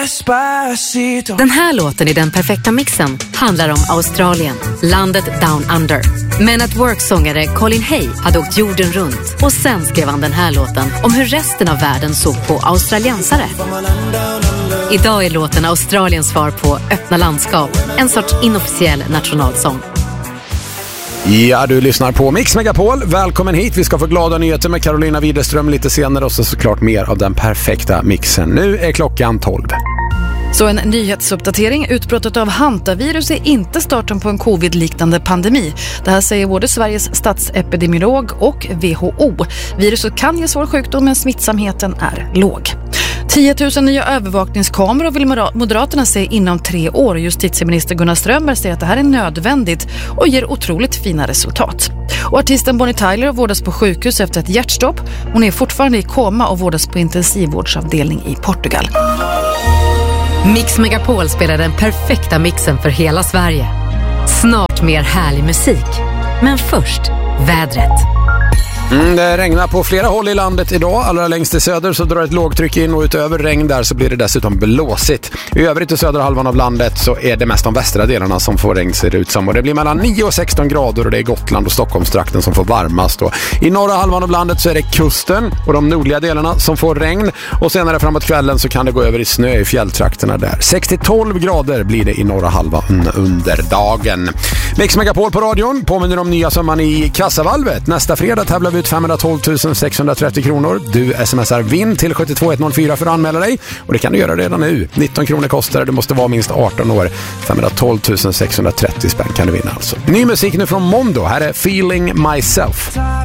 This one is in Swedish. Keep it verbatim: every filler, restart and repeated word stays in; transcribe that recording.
Despacito. Den här låten i den perfekta mixen handlar om Australien, landet Down Under. Men at Work-sångare Colin Hay hade åkt jorden runt och sen skrev han den här låten om hur resten av världen såg på australiensare. Idag är låten Australiens svar på Öppna landskap, en sorts inofficiell nationalsång. Ja, du lyssnar på Mix Megapol. Välkommen hit. Vi ska få glada nyheter med Carolina Widerström lite senare och så såklart mer av den perfekta mixen. Nu är klockan tolv. Så en nyhetsuppdatering. Utbrottet av hantavirus är inte starten på en covid-liknande pandemi. Det här säger både Sveriges statsepidemiolog och W H O. Viruset kan ge svår sjukdom men smittsamheten är låg. tio tusen nya övervakningskameror vill Moderaterna se inom tre år. Justitieminister Gunnar Strömberg säger att det här är nödvändigt och ger otroligt fina resultat. Och artisten Bonnie Tyler vårdas på sjukhus efter ett hjärtstopp. Hon är fortfarande i koma och vårdas på intensivvårdsavdelning i Portugal. Mix Megapol spelar den perfekta mixen för hela Sverige. Snart mer härlig musik. Men först, vädret. Mm, det regnar på flera håll i landet idag. Allra längst i söder så drar ett lågtryck in och utöver regn där så blir det dessutom blåsigt. I övrigt i södra halvan av landet så är det mest de västra delarna som får regn, ser det ut som. Och det blir mellan nio och sexton grader och det är Gotland och Stockholmstrakten som får varmast. Och i norra halvan av landet så är det kusten och de nordliga delarna som får regn. Och senare framåt kvällen så kan det gå över i snö i fjälltrakterna där. sex till tolv grader blir det i norra halvan under dagen. Mix Megapol på radion påminner om nya summan i kassavalvet. Nästa fredag tävlar vi ut femhundratolv tusen sexhundratrettio kronor. Du smsar vinn till sju två ett noll fyra för att anmäla dig. Och det kan du göra redan nu. nitton kronor kostar det. Du måste vara minst arton år. femhundratolv tusen sexhundratrettio spänn kan du vinna alltså. Ny musik nu från Mondo. Här är Feeling Myself.